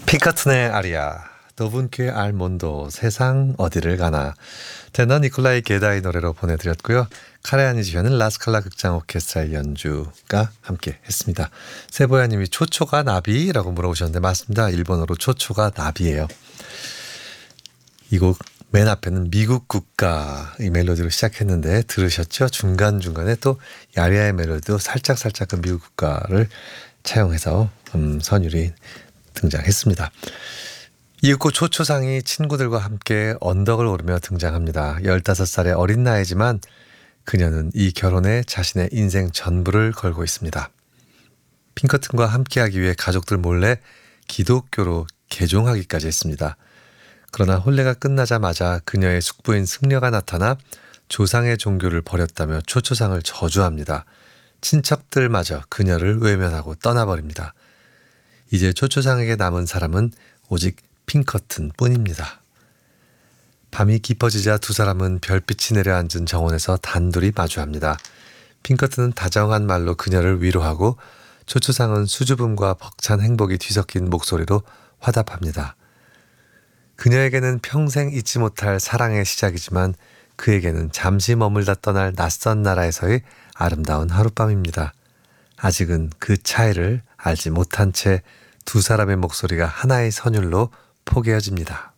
피커튼의 아리아, 더분께 알몬도, 세상 어디를 가나, 테너 니콜라이 게다의 노래로 보내드렸고요. 카레아니 지휘하는 라스칼라 극장 오케스트라의 연주가 함께 했습니다. 세보야님이 초초가 나비라고 물어보셨는데 맞습니다. 일본어로 초초가 나비예요. 이 곡 맨 앞에는 미국 국가 이 멜로디로 시작했는데 들으셨죠? 중간중간에 또 아리아의 멜로디도 살짝 그 미국 국가를 차용해서 선율이 등장했습니다. 이윽고 초초상이 친구들과 함께 언덕을 오르며 등장합니다. 15살의 어린 나이지만 그녀는 이 결혼에 자신의 인생 전부를 걸고 있습니다. 핑커튼과 함께하기 위해 가족들 몰래 기독교로 개종하기까지 했습니다. 그러나 혼례가 끝나자마자 그녀의 숙부인 승려가 나타나 조상의 종교를 버렸다며 초초상을 저주합니다. 친척들마저 그녀를 외면하고 떠나버립니다. 이제 초초상에게 남은 사람은 오직 핑커튼 뿐입니다. 밤이 깊어지자 두 사람은 별빛이 내려앉은 정원에서 단둘이 마주합니다. 핑커튼은 다정한 말로 그녀를 위로하고 초초상은 수줍음과 벅찬 행복이 뒤섞인 목소리로 화답합니다. 그녀에게는 평생 잊지 못할 사랑의 시작이지만 그에게는 잠시 머물다 떠날 낯선 나라에서의 아름다운 하룻밤입니다. 아직은 그 차이를 알지 못한 채 두 사람의 목소리가 하나의 선율로 포개어집니다.